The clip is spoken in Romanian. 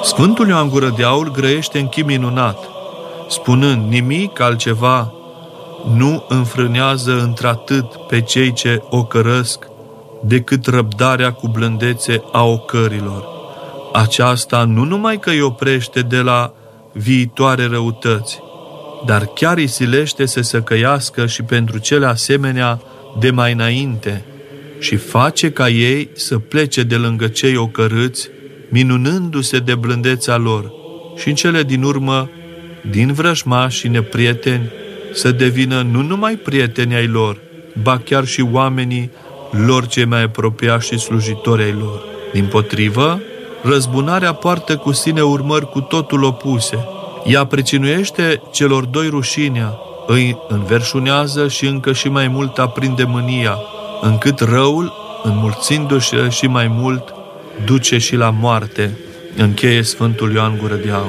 Sfântul Ioan Gură de Aur grăiește în chip minunat, spunând: nimic altceva nu înfrânează într-atât pe cei ce ocărăsc decât răbdarea cu blândețe a ocărilor. Aceasta nu numai că îi oprește de la viitoare răutăți, dar chiar îi silește să se căiască și pentru cele asemenea de mai înainte și face ca ei să plece de lângă cei ocărâți, minunându-se de blândețea lor, și în cele din urmă, din vrăjmași și neprieteni, să devină nu numai prieteni ai lor, ba chiar și oamenii lor cei mai apropiați și slujitori ai lor. Dimpotrivă, răzbunarea poartă cu sine urmări cu totul opuse. Ea pricinuiește celor doi rușinea, îi înverșunează și încă și mai mult aprinde mânia, încât răul, înmulțindu-și și mai mult, duce și la moarte. Încheie Sfântul Ioan Gură de Aur.